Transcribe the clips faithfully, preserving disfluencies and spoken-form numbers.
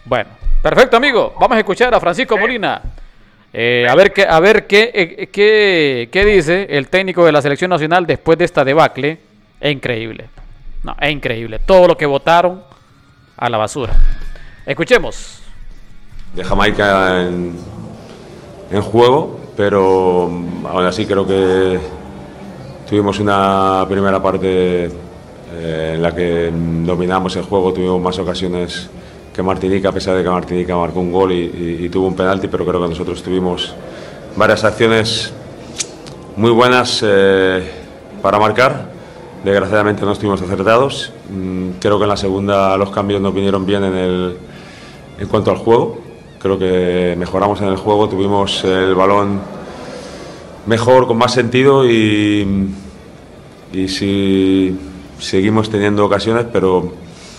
Bueno, perfecto, amigo. Vamos a escuchar a Francisco Molina. Eh, a ver qué, a ver qué, eh, qué, qué dice el técnico de la selección nacional después de esta debacle. Es increíble. No, es increíble. Todo lo que votaron a la basura. Escuchemos. De Jamaica en, en juego, pero aún así creo que tuvimos una primera parte eh, en la que dominamos el juego, tuvimos más ocasiones que Martinica, a pesar de que Martinica marcó un gol y, y, y tuvo un penalti, pero creo que nosotros tuvimos varias acciones muy buenas eh, para marcar. Desgraciadamente no estuvimos acertados. Creo que en la segunda los cambios nos vinieron bien en, el, en cuanto al juego. Creo que mejoramos en el juego, tuvimos el balón mejor, con más sentido y, y sí, seguimos teniendo ocasiones, pero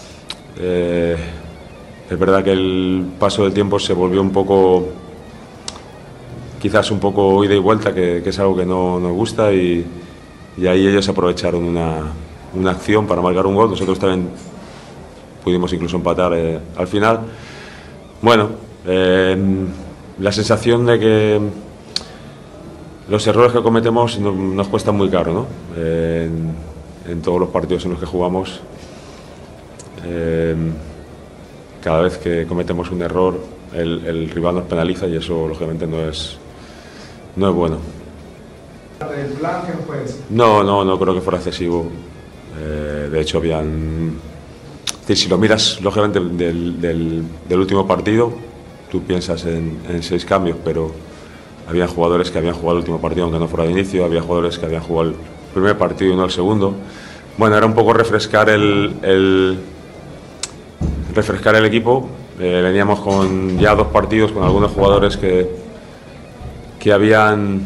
eh, es verdad que el paso del tiempo se volvió un poco, quizás un poco ida y vuelta, que, que es algo que no nos gusta y, y ahí ellos aprovecharon una, una acción para marcar un gol. Nosotros también pudimos incluso empatar eh, al final. Bueno, eh, la sensación de que los errores que cometemos nos, nos cuestan muy caro, ¿no? Eh, en, en todos los partidos en los que jugamos. Eh, Cada vez que cometemos un error, el, el rival nos penaliza y eso, lógicamente, no es, no es bueno. ¿El plan qué nos puede decir? No, no, no creo que fuera excesivo. Eh, de hecho, habían... Es decir, si lo miras, lógicamente, del, del, del último partido, tú piensas en, en seis cambios, pero había jugadores que habían jugado el último partido, aunque no fuera de inicio, había jugadores que habían jugado el primer partido y no el segundo. Bueno, era un poco refrescar el... el refrescar el equipo. Eh, veníamos con ya dos partidos con algunos jugadores que que habían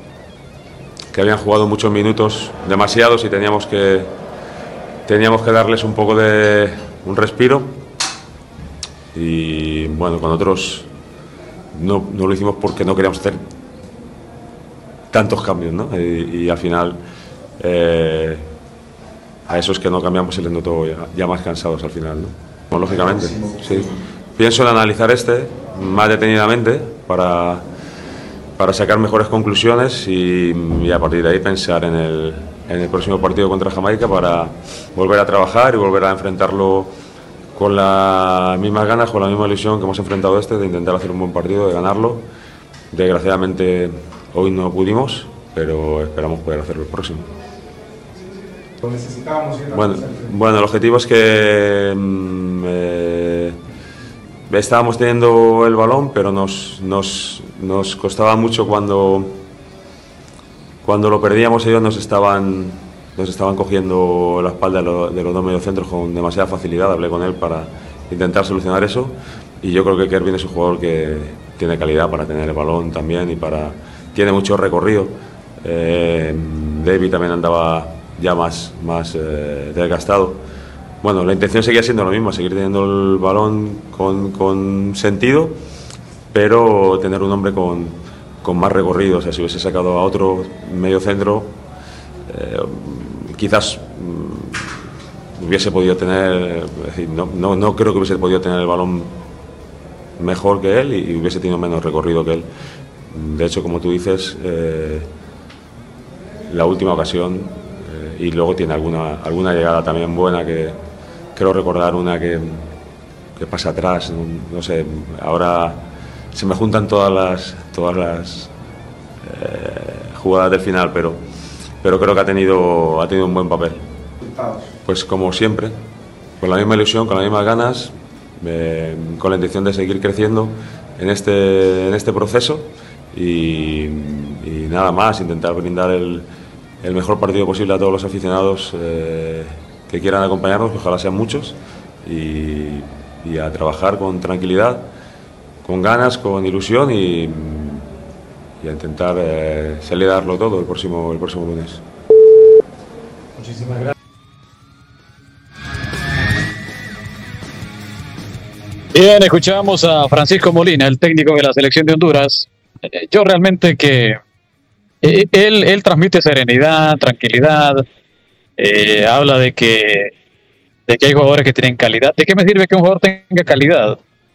que habían jugado muchos minutos, demasiados, y teníamos que teníamos que darles un poco de un respiro. Y bueno, con otros no, no lo hicimos porque no queríamos hacer tantos cambios, ¿no? Y, y al final eh, a esos que no cambiamos se les notó ya, ya más cansados al final, ¿no? Bueno, lógicamente, sí. Pienso en analizar este más detenidamente para, para sacar mejores conclusiones y, y a partir de ahí pensar en el, en el próximo partido contra Jamaica para volver a trabajar y volver a enfrentarlo con las mismas ganas, con la misma ilusión que hemos enfrentado este, de intentar hacer un buen partido, de ganarlo. Desgraciadamente hoy no pudimos, pero esperamos poder hacerlo el próximo. Necesitábamos ir a bueno, bueno, el objetivo es que mm, eh, estábamos teniendo el balón, pero nos, nos, nos costaba mucho cuando, cuando lo perdíamos. Ellos nos estaban, nos estaban cogiendo la espalda de, lo, de los dos mediocentros con demasiada facilidad. Hablé con él para intentar solucionar eso y yo creo que Kervin es un jugador que tiene calidad para tener el balón también y para tiene mucho recorrido. eh, David también andaba ya más, más eh, desgastado. Bueno, la intención seguía siendo lo mismo, seguir teniendo el balón con, con sentido, pero tener un hombre con, con más recorrido. O sea, si hubiese sacado a otro medio centro, eh, quizás mm, hubiese podido tener, es decir, no, no, no creo que hubiese podido tener el balón mejor que él y, y hubiese tenido menos recorrido que él. De hecho, como tú dices, eh, la última ocasión, y luego tiene alguna, alguna llegada también buena, que creo recordar una que, que pasa atrás, no, no sé, ahora se me juntan todas las, todas las eh, jugadas del final, pero, pero creo que ha tenido, ha tenido un buen papel. Pues como siempre, con la misma ilusión, con las mismas ganas, eh, con la intención de seguir creciendo en este, en este proceso y, y nada más, intentar brindar el el mejor partido posible a todos los aficionados eh, que quieran acompañarnos, que ojalá sean muchos, y, y a trabajar con tranquilidad, con ganas, con ilusión y, y a intentar eh, salir a darlo todo el próximo, el próximo lunes. Muchísimas gracias. Bien, escuchamos a Francisco Molina, el técnico de la selección de Honduras. Eh, yo realmente que eh, él, él transmite serenidad, tranquilidad, eh, habla de que, de que hay jugadores que tienen calidad. ¿De qué me sirve que un jugador tenga calidad